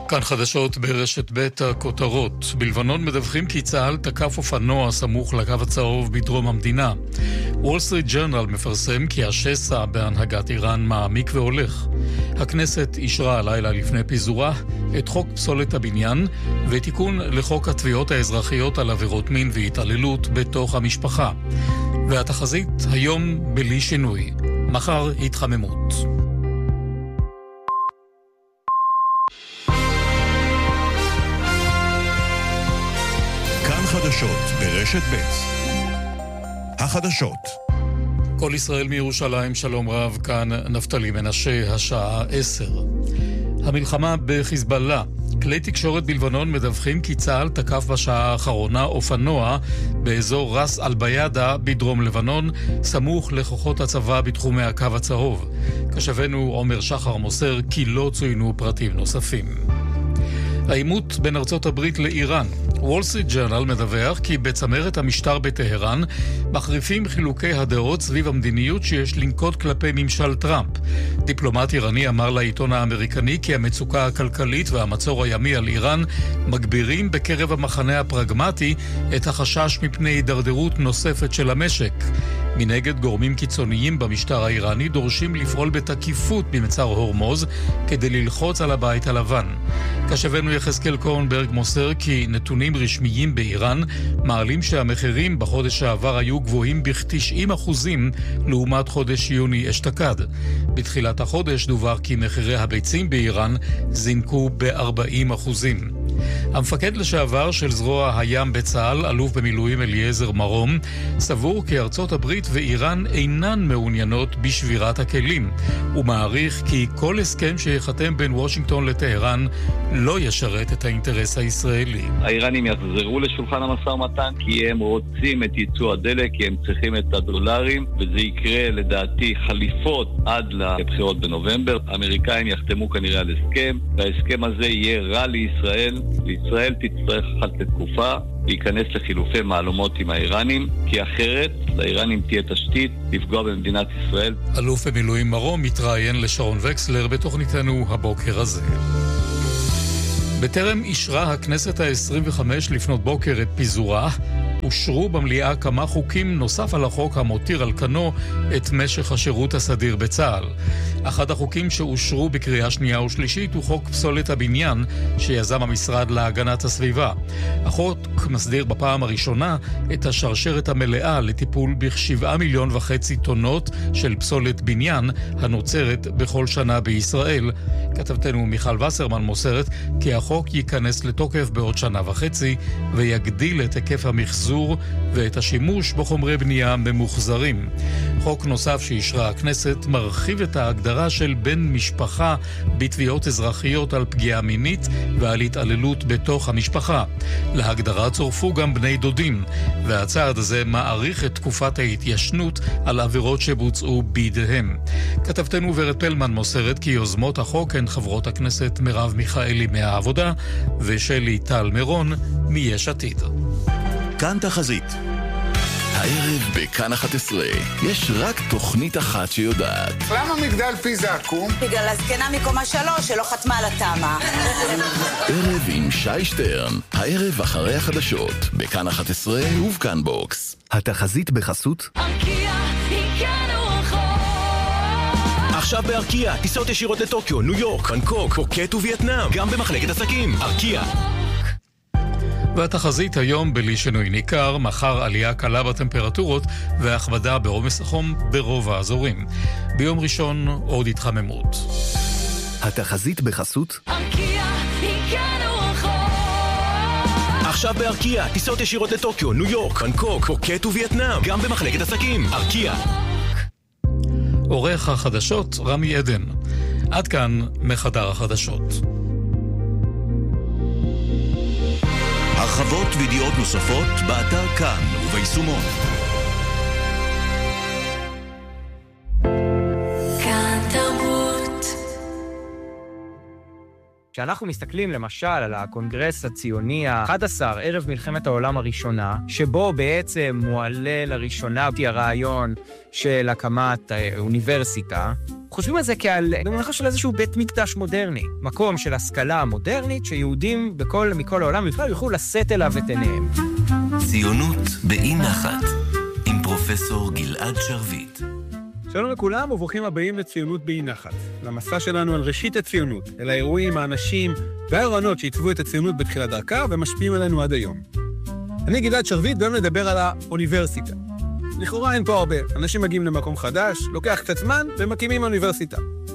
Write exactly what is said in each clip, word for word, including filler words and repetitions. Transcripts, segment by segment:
כאן חדשות ברשת בית הכותרות. בלבנון מדווחים כי צה"ל תקף אופנוע סמוך לקו הצהוב בדרום המדינה. וול סטריט ג'ורנל מפרסם כי השסע בהנהגת איראן מעמיק והולך. הכנסת אישרה הלילה לפני פיזורה את חוק פסולת הבניין ותיקון לחוק התביעות האזרחיות על עבירות מין והתעללות בתוך המשפחה. והתחזית היום בלי שינוי. מחר התחממות. חדשות ברשת ב'. החדשות. כל ישראל מירושלים, שלום רב, כאן נפתלי מנשה, השעה עשר. המלחמה בחיזבאללה. כלי תקשורת בלבנון מדווחים כי צה"ל תקף בשעה האחרונה אופנוע באזור רס אל-ביאדה בדרום לבנון, סמוך לכוחות הצבא בתחומי הקו הצהוב. כשבנו עומר שחר מוסר כי לא צוינו פרטים נוספים. העימות בין ארצות הברית לאיראן. וול סטריט ג'ורנל מדווח כי בצמרת המשטר בטהרן מחריפים חילוקי הדעות סביב המדיניות שיש לנקוט כלפי ממשל טראמפ. דיפלומט איראני אמר לעיתון האמריקני כי המצוקה הכלכלית והמצור הימי על איראן מגבירים בקרב המחנה הפרגמטי את החשש מפני הידרדרות נוספת של המשק. מנגד, גורמים קיצוניים במשטר האיראני דורשים לפעול בתקיפות במצר הורמוז כדי ללחוץ על הבית הלבן. כשבנו יחזקאל קורנברג מוסר כי נתונים רשמיים באיראן מעלים שהמחירים בחודש העבר היו גבוהים ב-תשעים אחוזים לעומת חודש יוני אשתקד. בתחילת החודש דווח כי מחירי הביצים באיראן זינקו ב-ארבעים אחוזים. המפקד לשעבר של זרוע הים בצה"ל, אלוף במילואים אליעזר מרום, סבור כי ארצות הברית ואיראן אינן מעוניינות בשבירת הכלים. הוא מעריך כי כל הסכם שיחתם בין וושינגטון לטהרן לא ישרת את האינטרס הישראלי. האיראנים יחזרו לשולחן המשא ומתן כי הם רוצים את ייצוא הדלק, כי הם צריכים את הדולרים, וזה יקרה לדעתי חליפות עד לבחירות בנובמבר. האמריקאים יחתמו כנראה על הסכם, וההסכם הזה יהיה רע לישראל. לישראל תצטרך אחת לתקופה להיכנס לחילופי מעלומות עם האיראנים, כי אחרת לאיראנים תהיה תשתית לפגוע במדינת ישראל. אלוף במילואים מרום מתראיין לשרון וקסלר בתוכניתנו הבוקר הזה. בטרם אישרה הכנסת ה-עשרים וחמש לפנות בוקר את פיזורה, אושרו במליאה כמה חוקים נוסף על החוק המותיר על כנו את משך השירות הסדיר בצה"ל. אחד החוקים שאושרו בקריאה שנייה ושלישית הוא חוק פסולת הבניין שיזם המשרד להגנת הסביבה. החוק מסדיר בפעם הראשונה את השרשרת המלאה לטיפול בשבעה מיליון וחצי טונות של פסולת בניין הנוצרת בכל שנה בישראל. כתבתנו מיכל וסרמן מוסרת כי החוק ייכנס לתוקף בעוד שנה וחצי ויגדיל את היקף המחזור ואת השימוש בחומרי בנייה ממוחזרים. חוק נוסף שאישרה הכנסת מרחיב את ההגדרה של בן משפחה בתביעות אזרחיות על פגיעה מינית ועל התעללות בתוך המשפחה. להגדרה צורפו גם בני דודים, והצעד הזה מעריך את תקופת ההתיישנות על עבירות שבוצעו בידיהם. כתבתנו ורד פלמן מוסרת כי יוזמות החוק הן חברות הכנסת מרב מיכאלי מהעבודה ושלי טל מירון מיש עתיד. כאן תחזית. הערב בכאן אחת עשרה יש רק תוכנית אחת שיודעת. למה מגדל פיזה עקום? בגלל הזקנה מקומה שלוש שלא חתמה על התאמה. ערב עם שי שטרן, הערב אחרי החדשות בכאן אחת עשרה ובכאן בוקס. התחזית בחסות ארקיע, הגענו רחוק. עכשיו בארקיע, טיסות ישירות לטוקיו, ניו יורק, בנקוק, פוקט ווייטנאם, גם במחלקת עסקים. ארקיע. והתחזית היום בלי שינוי ניכר, מחר עלייה קלה בטמפרטורות והכבדה בעומס החום ברוב האזורים. ביום ראשון עוד התחממות. התחזית בחסות ארקיע, הגענו רחוק. עכשיו בארקיע, טיסות ישירות לטוקיו, ניו יורק, בנקוק, פוקט ווייטנאם, גם במחלקת עסקים. ארקיע. עורך החדשות רמי עדן. עד כאן מחדר החדשות. הרחבות וידיעות נוספות באתר כאן וביישומון. כאן תרבות. כשאנחנו מסתכלים למשל על הקונגרס הציוני ה-אחד עשר ערב מלחמת העולם הראשונה, שבו בעצם מועלה לראשונה הרעיון של הקמת האוניברסיטה, חושבים על זה כעל, במונחה של איזשהו בית מקדש מודרני, מקום של השכלה מודרנית, שיהודים בכל, מכל העולם בכלל יוכלו לשאת אליו את עיניהם. ציונות באי נחת, עם פרופסור גלעד שרביט. שלום לכולם וברוכים הבאים לציונות באי נחת, למסע שלנו על ראשית הציונות, אל האירועים, האנשים והרעיונות שעיצבו את הציונות בתחילת דרכה ומשפיעים עלינו עד היום. אני גלעד שרביט, והיום נדבר על האוניברסיטה. לכאורה אין פה הרבה, אנשים מגיעים למקום חדש, לוקח קצת זמן ומקימים אוניברסיטה.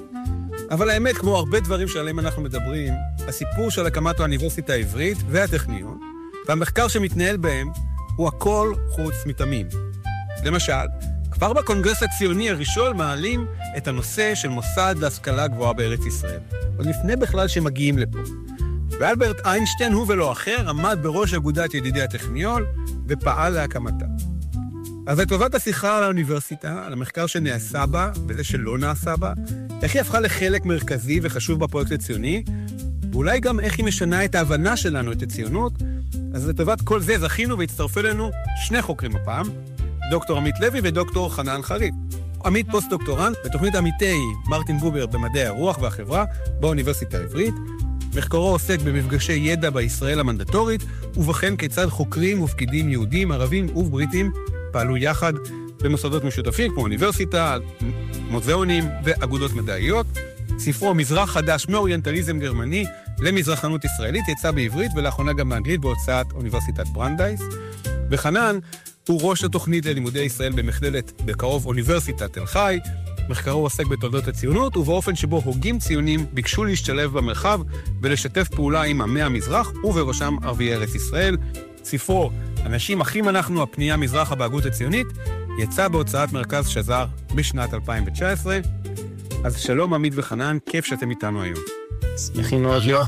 אבל האמת, כמו הרבה דברים שעליהם אנחנו מדברים, הסיפור של הקמת האוניברסיטה העברית והטכניון, והמחקר שמתנהל בהם, הוא הכל חוץ מתמים. למשל, כבר בקונגרס הציוני הראשון מעלים את הנושא של מוסד להשכלה גבוהה בארץ ישראל, עוד לפני בכלל שמגיעים לפה. ואלברט איינשטיין, הוא ולא אחר, עמד בראש אגודת ידידי הטכניון ופעל להקמתה. אז לטובת השיחה על האוניברסיטה, על המחקר שנעשה בה וזה שלא נעשה בה, איך היא הפכה לחלק מרכזי וחשוב בפרויקט הציוני, ואולי גם איך היא משנה את ההבנה שלנו את הציונות, אז לטובת כל זה זכינו והצטרפו אלינו שני חוקרים הפעם, דוקטור עמית לוי ודוקטור חנן חריף. עמית פוסט-דוקטורנט בתוכנית עמיתי מרטין בובר במדעי הרוח והחברה באוניברסיטה העברית. מחקרו עוסק במפגשי ידע בישראל המנדטורית, ובכן כיצד חוקרים ופקידים יהודים, ערבים ובריטים פעלו יחד במוסדות משותפים כמו אוניברסיטה, מוזיאונים ואגודות מדעיות. ספרו מזרח חדש מאוריינטליזם גרמני למזרחנות ישראלית יצא בעברית ולאחרונה גם באנגלית בהוצאת אוניברסיטת ברנדייס. וחנן הוא ראש התוכנית ללימודי ישראל במכללת בקרוב אוניברסיטת תל חי. מחקרו עוסק בתולדות הציונות ובאופן שבו הוגים ציונים ביקשו להשתלב במרחב ולשתף פעולה עם עמי המזרח ובראשם ערביי ארץ ישראל. ספרו אנשים אחים אנחנו, הפנייה מזרחה בהגות הציונית, יצא בהוצאת מרכז שזר בשנת אלפיים תשע עשרה. אז שלום עמית וחנן, כיף שאתם איתנו היום. שמחים מאוד להיות.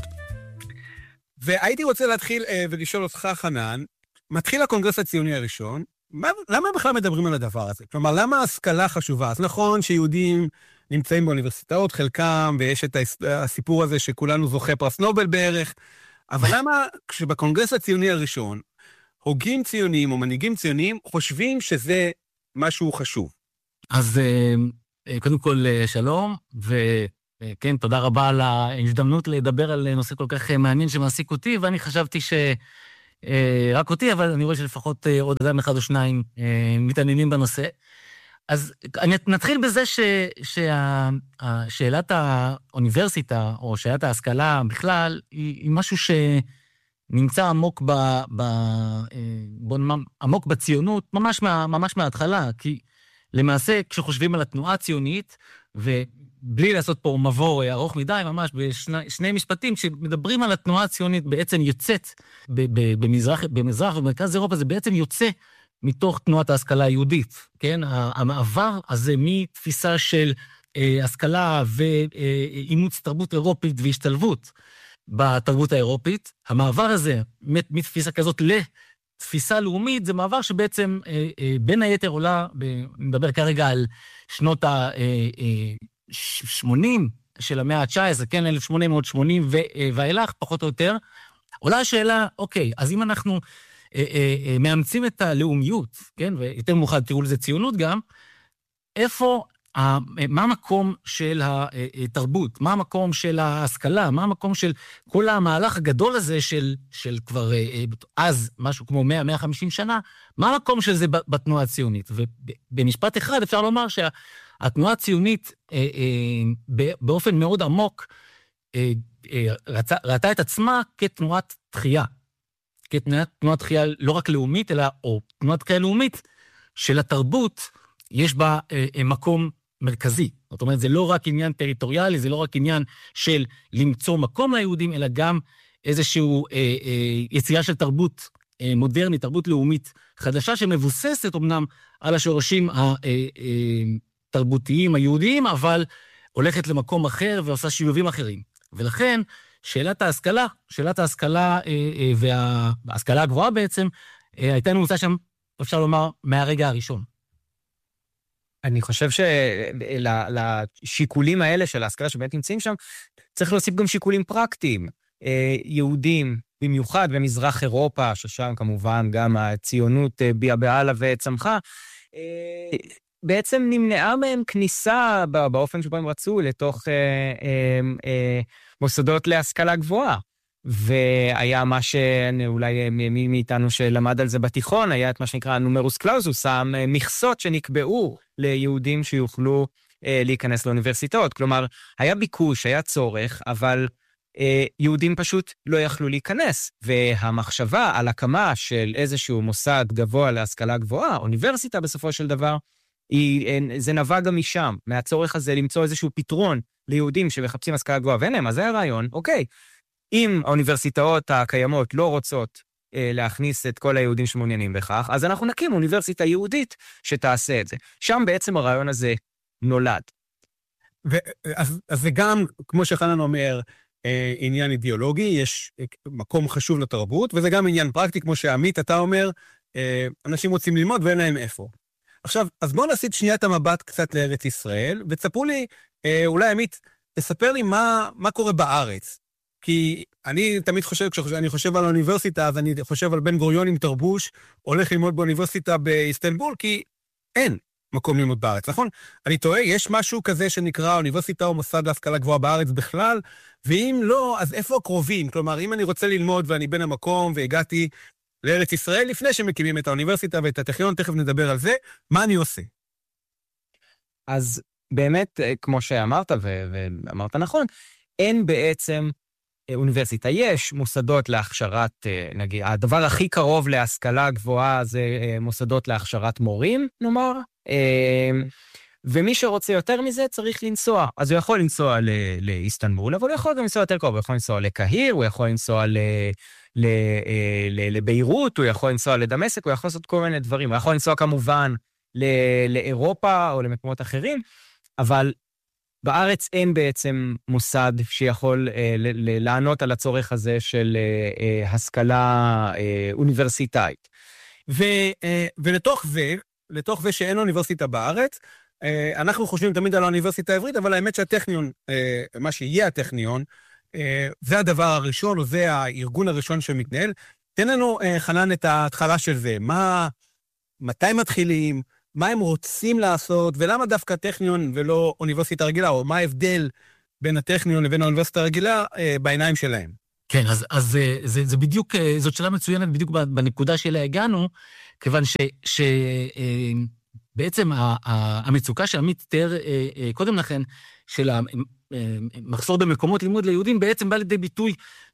והייתי רוצה להתחיל אה, ולשאול אותך חנן, מתחיל הקונגרס הציוני הראשון, מה, למה בכלל מדברים על הדבר הזה? כלומר, למה ההשכלה חשובה? אז נכון שיהודים נמצאים באוניברסיטאות, חלקם, ויש את הסיפור הזה שכולנו זוכה פרס נובל בערך, אבל למה כשבקונגרס הציוני הראשון, הוגים ציוניים או מנהיגים ציוניים חושבים שזה משהו חשוב? אז קודם כל שלום, וכן, תודה רבה על ההזדמנות לדבר על נושא כל כך מעניין שמעסיק אותי, ואני חשבתי ש... רק אותי, אבל אני רואה שלפחות עוד אדם אחד או שניים מתעניינים בנושא. אז נתחיל בזה ששאלת האוניברסיטה, או שאלת ההשכלה בכלל, היא משהו שנמצא עמוק, ב, ב, בוא נאמר, עמוק בציונות, ממש, מה, ממש מההתחלה, כי למעשה כשחושבים על התנועה הציונית, ובלי לעשות פה מבוא ארוך מדי, ממש בשני משפטים, שמדברים על התנועה הציונית בעצם יוצאת במזרח, במזרח ובמרכז אירופה, זה בעצם יוצא מתוך תנועת ההשכלה היהודית, כן? המעבר הזה מתפיסה של אה, השכלה ואימוץ תרבות אירופית והשתלבות בתרבות האירופית, המעבר הזה מתפיסה כזאת לתפיסה לאומית, זה מעבר שבעצם אה, אה, בין היתר עולה, נדבר כרגע על שנות ה-שמונים של המאה ה-תשע עשרה, כן, אלף שמונה מאות שמונים ואילך, פחות או יותר, עולה השאלה, אוקיי, אז אם אנחנו אה, אה, מאמצים את הלאומיות, כן, ויותר מאוחד תראו לזה ציונות גם, איפה, אה, מה המקום של התרבות, מה המקום של ההשכלה, מה המקום של כל המהלך הגדול הזה של, של כבר אה, אז, משהו כמו מאה עד מאה וחמישים שנה, מה המקום של זה בתנועה הציונית? ובמשפט אחד אפשר לומר שהתנועה הציונית אה, אה, באופן מאוד עמוק, אה, אה, רצה, ראתה את עצמה כתנועת תחייה. כתנועת תחייה לא רק לאומית, אלא, או תנועת תחייה לאומית, של התרבות, יש בה אה, מקום מרכזי. זאת אומרת, זה לא רק עניין טריטוריאלי, זה לא רק עניין של למצוא מקום ליהודים, אלא גם איזשהו אה, אה, יציאה של תרבות אה, מודרנית, תרבות לאומית חדשה, שמבוססת אמנם על השורשים התרבותיים היהודיים, אבל הולכת למקום אחר ועושה שילובים אחרים. ולכן, שאלת ההשכלה, שאלת ההשכלה וההשכלה הגבוהה בעצם, הייתה נמצא שם, אפשר לומר, מהרגע הראשון. אני חושב שלשיקולים האלה של ההשכלה שבאמת נמצאים שם, צריך להוסיף גם שיקולים פרקטיים. יהודים, במיוחד במזרח אירופה, ששם כמובן גם הציונות ביאה בעלה וצמחה, בעצם נמנעה מהם כניסה באופן שבו הם רצו לתוך אה, אה, אה, מוסדות להשכלה גבוהה. והיה מה שאולי מי מאיתנו שלמד על זה בתיכון, היה את מה שנקרא נומרוס קלאוזוס, המכסות שנקבעו ליהודים שיוכלו אה, להיכנס לאוניברסיטאות. כלומר, היה ביקוש, היה צורך, אבל אה, יהודים פשוט לא יכלו להיכנס. והמחשבה על הקמה של איזשהו מוסד גבוה להשכלה גבוהה, אוניברסיטה בסופו של דבר, היא, זה נבע גם משם, מהצורך הזה למצוא איזשהו פתרון ליהודים שמחפשים השכלה גבוהה, ואין להם, אז זה הרעיון, אוקיי, אם האוניברסיטאות הקיימות לא רוצות אה, להכניס את כל היהודים שמעוניינים בכך, אז אנחנו נקים אוניברסיטה יהודית שתעשה את זה. שם בעצם הרעיון הזה נולד. ו- אז, אז זה גם, כמו שחנן אומר, אה, עניין אידיאולוגי, יש אה, מקום חשוב לתרבות, וזה גם עניין פרקטי, כמו שעמית, אתה אומר, אה, אנשים רוצים ללמוד ואין להם איפה. עכשיו, אז בואו נסיט שנייה את המבט קצת לארץ ישראל, ותספרו לי, אה, אולי עמית, תספר לי מה, מה קורה בארץ. כי אני תמיד חושב, כשאני חושב על האוניברסיטה, אז אני חושב על בן גוריון עם תרבוש, הולך ללמוד באוניברסיטה באיסטנבול, כי אין מקום ללמוד בארץ, נכון? אני טועה, יש משהו כזה שנקרא אוניברסיטה או מוסד להשכלה גבוהה בארץ בכלל, ואם לא, אז איפה הקרובים? כלומר, אם אני רוצה ללמוד ואני בן המקום והגעתי לארץ ישראל, לפני שמקימים את האוניברסיטה ואת הטכניון, תכף נדבר על זה, מה אני עושה? אז באמת, כמו שאמרת, ואמרת נכון, אין בעצם אוניברסיטה. יש מוסדות להכשרת, נגיד, הדבר הכי קרוב להשכלה גבוהה זה מוסדות להכשרת מורים, נאמר, ומי שרוצה יותר מזה צריך לנסוע. אז הוא יכול לנסוע לאיסטנבול, אבל הוא יכול גם לנסוע יותר קרוב, הוא יכול לנסוע לקהיר, הוא יכול לנסוע לביירות, הוא יכול לנסוע לדמשק, הוא יכול לעשות כל מיני דברים, הוא יכול לנסוע כמובן לאירופה או למקומות אחרים, אבל בארץ אין בעצם מוסד שיכול אה, ל- ל- לענות על הצורך הזה של אה, אה, השכלה אה, אוניברסיטאית. ו, אה, ולתוך זה, לתוך זה שאין אוניברסיטה בארץ, אה, אנחנו חושבים תמיד על האוניברסיטה העברית, אבל האמת שהטכניון, אה, מה שיהיה הטכניון, אה, זה הדבר הראשון, או זה הארגון הראשון שמתנהל. תן לנו, אה, חנן, את ההתחלה של זה. מה, מתי מתחילים? מה הם רוצים לעשות, ולמה דווקא טכניון ולא אוניברסיטה רגילה, או מה ההבדל בין הטכניון לבין האוניברסיטה הרגילה אה, בעיניים שלהם? כן, אז, אז זה, זה, זה בדיוק, זאת שאלה מצוינת בדיוק בנקודה שאליה הגענו, כיוון ש, ש, אה, בעצם המצוקה שעמית תיאר אה, אה, קודם לכן, של המחסור במקומות לימוד ליהודים, בעצם בא לידי ביטוי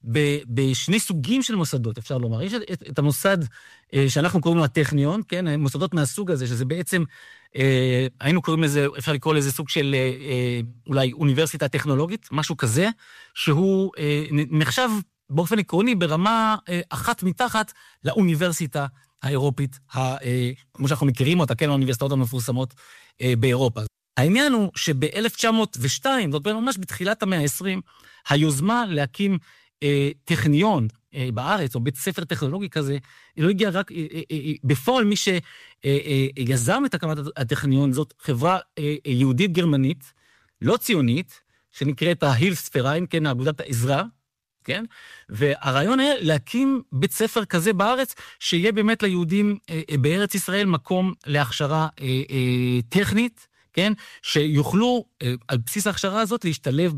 בשני סוגים של מוסדות, אפשר לומר. יש את, את המוסד שאנחנו קוראים לו הטכניון, כן? מוסדות מהסוג הזה, שזה בעצם, היינו קוראים לזה, אפשר לקרוא לזה סוג של אולי אוניברסיטה טכנולוגית, משהו כזה, שהוא נחשב באופן עקרוני ברמה אחת מתחת לאוניברסיטה האירופית, כמו שאנחנו מכירים אותה, כן, האוניברסיטאות המפורסמות באירופה. העניין הוא שב-אלף תשע מאות ושתיים, זאת אומרת ממש בתחילת המאה ה-עשרים, היוזמה להקים אה, טכניון אה, בארץ, או בית ספר טכנולוגי כזה, לא הגיע רק, אה, אה, אה, בפועל מי שיזם אה, אה, את הקמת הטכניון, זאת חברה אה, אה, יהודית גרמנית, לא ציונית, שנקראת ההילפספריין, כן, אגודת העזרה, כן? והרעיון היה להקים בית ספר כזה בארץ, שיהיה באמת ליהודים אה, אה, בארץ ישראל מקום להכשרה אה, אה, טכנית, כן? שיוכלו על בסיס ההכשרה הזאת להשתלב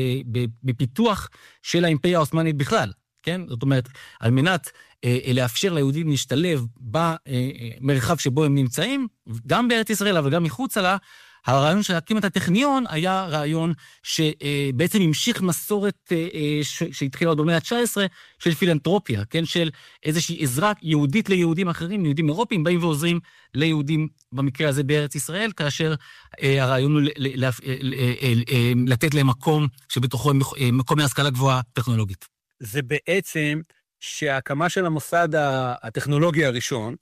בפיתוח של האימפריה העות'מאנית בכלל, כן? זאת אומרת, על מנת לאפשר ליהודים להשתלב במרחב שבו הם נמצאים, גם בארץ ישראל, אבל גם מחוץ לה, הרעיון של להקים את הטכניון היה רעיון שבעצם המשיך מסורת שהתחילה עוד במאה ה-תשע עשרה של פילנתרופיה, כן? של איזושהי עזרה יהודית ליהודים אחרים, יהודים אירופיים, באים ועוזרים ליהודים במקרה הזה בארץ ישראל, כאשר הרעיון הוא לתת להם מקום שבתוכו מקום מהשכלה גבוהה טכנולוגית. זה בעצם שההקמה של המוסד הטכנולוגי הראשון,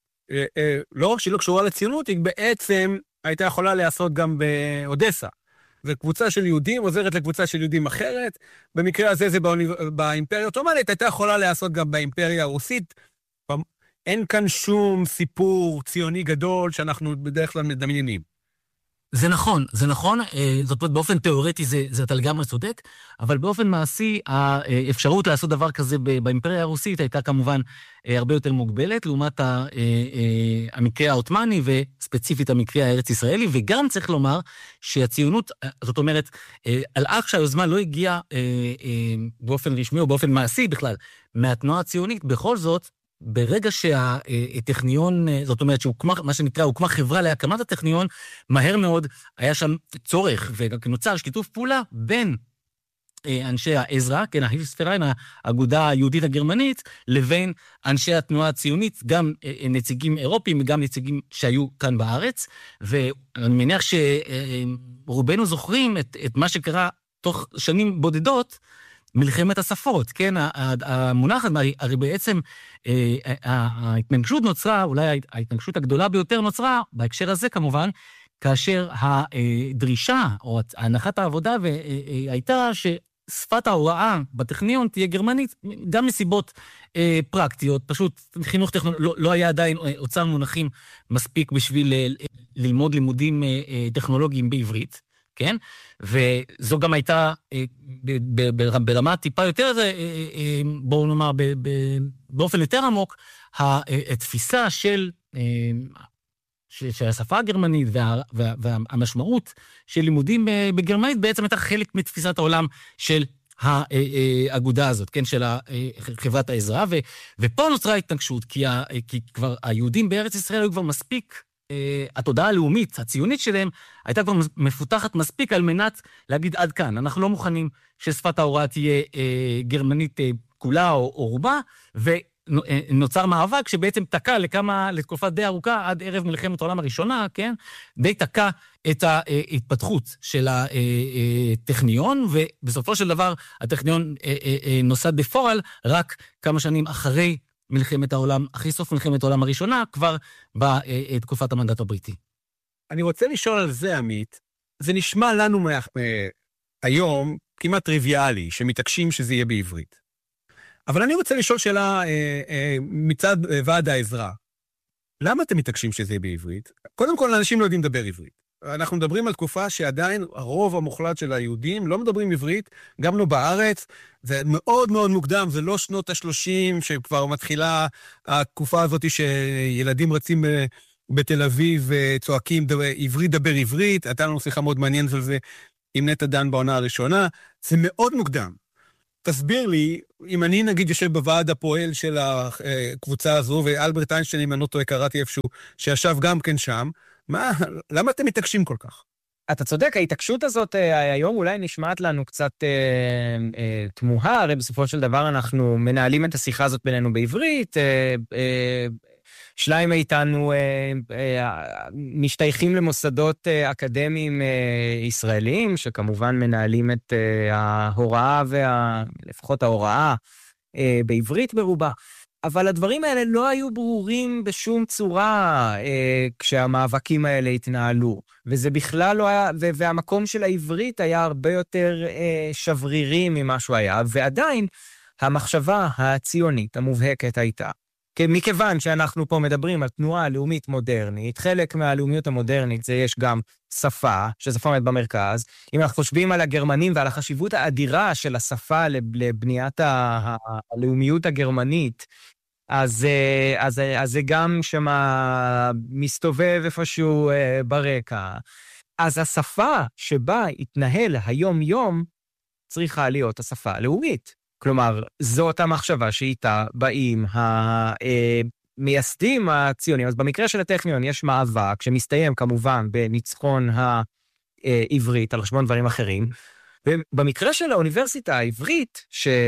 לא רק שהיא לא קשורה לציונות, היא בעצם הייתה יכולה לעשות גם באודסה. וקבוצה של יהודים עוזרת לקבוצה של יהודים אחרת. במקרה הזה זה באימפריה העות'מאנית, הייתה יכולה לעשות גם באימפריה הרוסית. אין כאן שום סיפור ציוני גדול שאנחנו בדרך כלל מדמיינים. זה נכון, זה נכון, זאת אומרת, באופן תיאורטי זה, זה אתה לגמרי צודק, אבל באופן מעשי, האפשרות לעשות דבר כזה באימפריה הרוסית הייתה כמובן הרבה יותר מוגבלת, לעומת המקרה העות'מאני וספציפית המקרה הארץ-ישראלי, וגם צריך לומר שהציונות, זאת אומרת, על אף שהיוזמה לא הגיעה באופן רשמי או באופן מעשי בכלל, מהתנועה הציונית, בכל זאת, ברגע שהטכניון, זאת אומרת שהוקמה, מה שנקרא, הוקמה חברה להקמת הטכניון, מהר מאוד היה שם צורך, ונוצר שיתוף פעולה בין אנשי העזרא, כן, ההילפספריין, האגודה היהודית הגרמנית, לבין אנשי התנועה הציונית, גם נציגים אירופיים, וגם נציגים שהיו כאן בארץ, ואני מניח שרובנו זוכרים את, את מה שקרה תוך שנים בודדות, מלחמת השפות, כן, המונח, הרי בעצם ההתנגשות נוצרה, אולי ההתנגשות הגדולה ביותר נוצרה, בהקשר הזה כמובן, כאשר הדרישה, או הנחת העבודה, הייתה ששפת ההוראה בטכניון תהיה גרמנית, גם מסיבות פרקטיות, פשוט חינוך טכנולוגי, לא היה עדיין אוצר מונחים מספיק בשביל ללמוד לימודים טכנולוגיים בעברית, כן? וזו גם הייתה ברמה טיפה יותר, בואו נאמר, באופן יותר עמוק, התפיסה של, של השפה הגרמנית והמשמעות של לימודים בגרמנית בעצם הייתה חלק מתפיסת העולם של האגודה הזאת, כן? של חברת העזרא, ופה נוצרה התנגשות, כי כבר היהודים בארץ ישראל היו כבר מספיק, התודעה הלאומית, הציונית שלהם, הייתה כבר מפותחת מספיק על מנת להגיד עד כאן. אנחנו לא מוכנים ששפת ההוראה תהיה גרמנית כולה או, או רובה, ונוצר מאבק שבעצם תקע לכמה, לתקופה די ארוכה, עד ערב מלחמת העולם הראשונה, כן? די תקע את ההתפתחות של הטכניון, ובסופו של דבר הטכניון נוסד בפועל רק כמה שנים אחרי מלחמת העולם, אחרי סוף מלחמת העולם הראשונה, כבר בתקופת המנדט הבריטי. אני רוצה לשאול על זה, עמית. זה נשמע לנו מה... היום כמעט טריוויאלי, שמתעקשים שזה יהיה בעברית. אבל אני רוצה לשאול שאלה אה, אה, מצד אה, ועד העזרא. למה אתם מתעקשים שזה יהיה בעברית? קודם כל, אנשים לא יודעים לדבר עברית. אנחנו מדברים על תקופה שעדיין הרוב המוחלט של היהודים לא מדברים עברית, גם לא בארץ. זה מאוד מאוד מוקדם, זה לא שנות ה-שלושים, שכבר מתחילה התקופה הזאת שילדים רצים בתל אביב וצועקים עברית דבר עברית. הייתה לנו שיחה מאוד מעניינת על זה עם נטע דן בעונה הראשונה. זה מאוד מוקדם. תסביר לי, אם אני נגיד יושב בוועד הפועל של הקבוצה הזו, ואלברט איינשטיין, אם אני לא טועה, קראתי איפשהו, שישב גם כן שם, מה, למה אתם מתעקשים כל כך? אתה צודק, ההתעקשות הזאת היום אולי נשמעת לנו קצת אה, אה, תמוהה, הרי בסופו של דבר אנחנו מנהלים את השיחה הזאת בינינו בעברית, אה, אה, שניים מאיתנו אה, אה, משתייכים למוסדות אה, אקדמיים אה, ישראלים, שכמובן מנהלים את אה, ההוראה, וה, לפחות ההוראה אה, בעברית ברובה. אבל הדברים האלה לא היו ברורים בשום צורה אה, כשהמאבקים האלה התנהלו. וזה בכלל לא היה, ו- והמקום של העברית היה הרבה יותר אה, שברירי ממה שהוא היה, ועדיין המחשבה הציונית המובהקת הייתה. מכיוון שאנחנו פה מדברים על תנועה לאומית מודרנית, חלק מהלאומיות המודרנית זה יש גם שפה, ששפה עומד במרכז. אם אנחנו חושבים על הגרמנים ועל החשיבות האדירה של השפה לבניית הלאומיות הגרמנית, אז, אז, אז זה גם שמה מסתובב איפשהו ברקע. אז השפה שבה התנהל היום-יום צריכה להיות השפה הלאומית. כלומר, זאת המחשבה שאיתה באים המייסדים הציונים. אז במקרה של הטכניון יש מאבק שמסתיים כמובן בניצחון העברית על חשבון דברים אחרים. ובמקרה של האוניברסיטה העברית,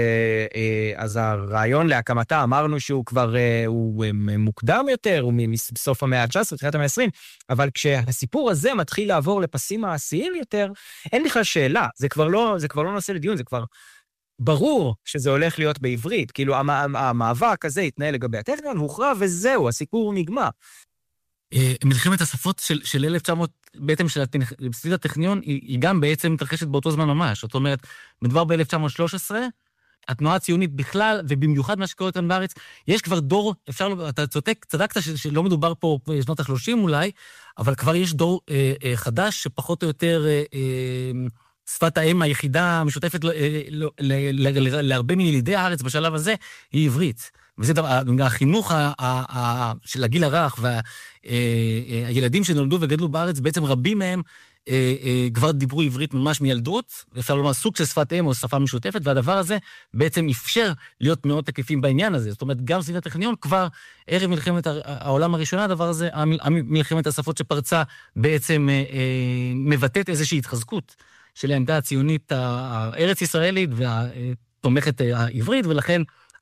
אז הרעיון להקמתה אמרנו שהוא כבר הוא מוקדם יותר, הוא מסוף המאה ה-תשע עשרה, תחילת המאה ה-עשרים, אבל כשהסיפור הזה מתחיל לעבור לפסים מעשיים יותר, אין בכלל שאלה, זה כבר לא, זה כבר לא נושא לדיון, זה כבר ברור שזה הולך להיות בעברית, כאילו המאבק הזה יתנהל לגבי הטכניון, הוכרע וזהו, הסיפור נגמר. מלחמת השפות של, של אלף תשע מאות, בעצם של סביב הטכניון, היא, היא גם בעצם מתרחשת באותו זמן ממש. זאת אומרת, מדובר ב-אלף תשע מאות ושלוש עשרה, התנועה הציונית בכלל, ובמיוחד מה שקורה כאן בארץ, יש כבר דור, אפשר, אתה צודק, צדקת שלא מדובר פה בשנות ה-שלושים אולי, אבל כבר יש דור אה, אה, חדש, שפחות או יותר אה, אה, שפת האם היחידה המשותפת אה, לא, ל, ל, ל, להרבה מילידי הארץ בשלב הזה, היא עברית. וזה דבר, החינוך ה, ה, ה, של הגיל הרך, והילדים שנולדו וגדלו בארץ, בעצם רבים מהם, אה, אה, כבר דיברו עברית ממש מילדות, אפשר לומר סוג של שפת אם או שפה משותפת, והדבר הזה בעצם אפשר להיות מאוד תקפים בעניין הזה. זאת אומרת, גם סביב הטכניון כבר ערב מלחמת העולם הראשונה, הדבר הזה, מלחמת השפות שפרצה, בעצם אה, אה, מבטאת איזושהי התחזקות של העמדה הציונית הארץ ישראלית והתומכת העברית, ולכן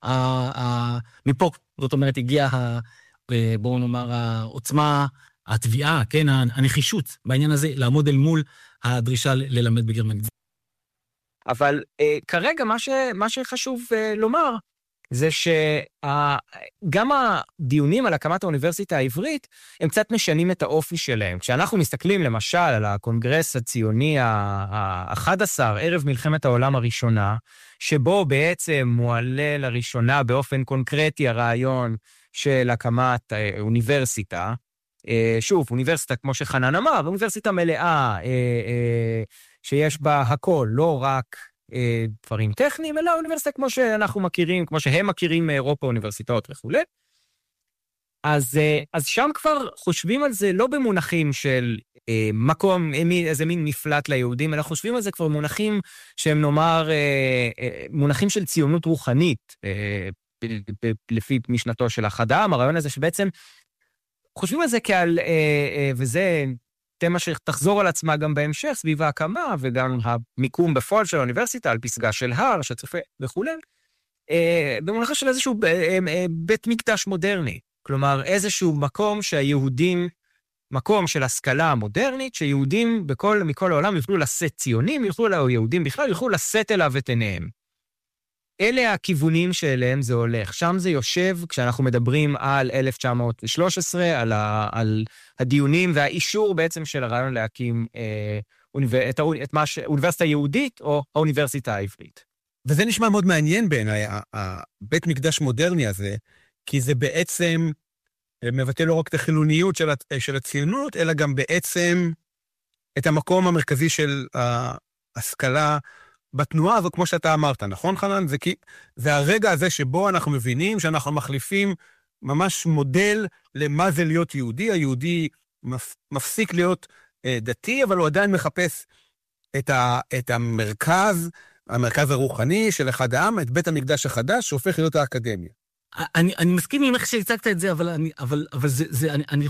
מפה, זאת אומרת, הגיעה, בואו נאמר, העוצמה, התביעה, כן, הנחישות בעניין הזה, לעמוד אל מול הדרישה ללמד בגרמנית. אבל אה, כרגע מה, ש, מה שחשוב אה, לומר, זה שגם הדיונים על הקמת האוניברסיטה העברית, הם קצת משנים את האופי שלהם. כשאנחנו מסתכלים למשל על הקונגרס הציוני ה-אחד עשר, ערב מלחמת העולם הראשונה, שבו בעצם מועלה לראשונה באופן קונקרטי הרעיון של הקמת אוניברסיטה, שוב, אוניברסיטה, כמו שחנן אמר, אוניברסיטה מלאה, שיש בה הכל, לא רק דברים טכניים, אלא אוניברסיטה כמו שאנחנו מכירים, כמו שהם מכירים מאירופה, אוניברסיטאות וכו'. אז, אז שם כבר חושבים על זה לא במונחים של מקום, איזה מין מפלט ליהודים, אלא חושבים על זה כבר מונחים שהם נאמר, מונחים של ציונות רוחנית, לפי משנתו של אחד העם, הרעיון הזה שבעצם חושבים על זה כעל, וזה תמה שתחזור על עצמה גם בהמשך, סביב ההקמה, וגם המיקום בפועל של האוניברסיטה, על פסגה של הר, שצופה וכו', במונחה של איזשהו בית מקדש מודרני. כלומר, איזשהו מקום שהיהודים, מקום של השכלה מודרנית, שיהודים בכל, מכל העולם יוכלו לשאת ציונים, יוכלו, יהודים בכלל יוכלו לשאת אליו את עיניהם. אלה הכיוונים שאליהם זה הולך. שם זה יושב, כשאנחנו מדברים על אלף תשע מאות ושלוש עשרה, על, ה, על הדיונים והאישור בעצם של הרעיון להקים אה, אוניבר, את, את מה ש, אוניברסיטה יהודית או האוניברסיטה העברית. וזה נשמע מאוד מעניין בעיניי, הבית מקדש מודרני הזה, כי זה בעצם מבטא לא רק את החילוניות של, של הציונות, אלא גם בעצם את המקום המרכזי של ההשכלה בתנועה הזו, כמו שאתה אמרת, נכון חנן? זה, כי, זה הרגע הזה שבו אנחנו מבינים שאנחנו מחליפים ממש מודל למה זה להיות יהודי. היהודי מפסיק להיות אה, דתי, אבל הוא עדיין מחפש את, ה, את המרכז, המרכז הרוחני של אחד העם, את בית המקדש החדש, שהופך להיות האקדמיה. אני, אני מסכים עם איך שהצגת את זה, אבל, אני, אבל, אבל זה, זה, אני, אני